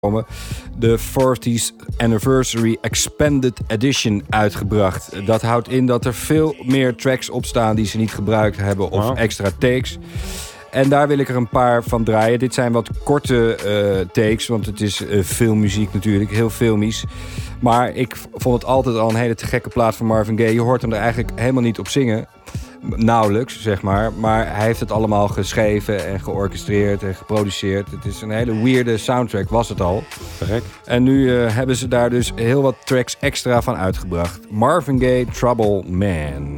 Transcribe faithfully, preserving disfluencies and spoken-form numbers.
de fortieth Anniversary Expanded Edition uitgebracht. Dat houdt in dat er veel meer tracks op staan die ze niet gebruikt hebben of wow. extra takes. En daar wil ik er een paar van draaien. Dit zijn wat korte uh, takes, want het is uh, filmmuziek natuurlijk, heel filmisch. Maar ik vond het altijd al een hele te gekke plaat van Marvin Gaye. Je hoort hem er eigenlijk helemaal niet op zingen. Nauwelijks, zeg maar. Maar hij heeft het allemaal geschreven en georchestreerd en geproduceerd. Het is een hele weirde soundtrack, was het al. Correct. En nu uh, hebben ze daar dus heel wat tracks extra van uitgebracht. Marvin Gaye, Trouble Man.